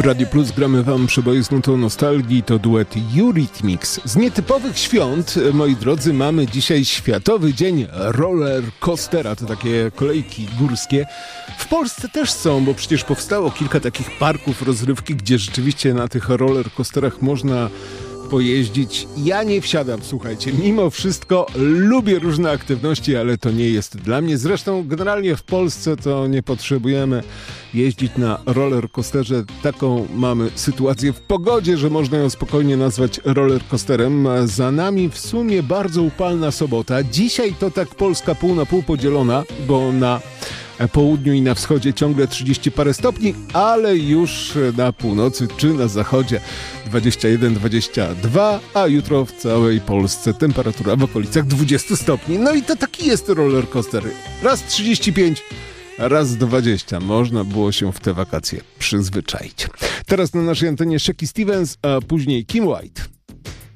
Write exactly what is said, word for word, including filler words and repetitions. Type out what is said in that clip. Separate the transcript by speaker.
Speaker 1: Radio Plus gramy wam przeboje z nutą nostalgii, to duet Eurythmics. Z nietypowych świąt, moi drodzy, mamy dzisiaj Światowy Dzień Roller Coastera, to takie kolejki górskie. W Polsce też są, bo przecież powstało kilka takich parków rozrywki, gdzie rzeczywiście na tych roller coasterach można pojeździć. Ja nie wsiadam, słuchajcie, mimo wszystko lubię różne aktywności, ale to nie jest dla mnie. Zresztą generalnie w Polsce to nie potrzebujemy jeździć na roller coasterze. Taką mamy sytuację w pogodzie, że można ją spokojnie nazwać roller coasterem. Za nami w sumie bardzo upalna sobota. Dzisiaj to tak Polska pół na pół podzielona, bo na południu i na wschodzie ciągle trzydzieści parę stopni, ale już na północy czy na zachodzie dwadzieścia jeden dwadzieścia dwa, a jutro w całej Polsce temperatura w okolicach dwadzieścia stopni. No i to taki jest roller coaster. Raz trzydzieści pięć, raz dwadzieścia. Można było się w te wakacje przyzwyczaić. Teraz na naszej antenie Shaky Stevens, a później Kim White.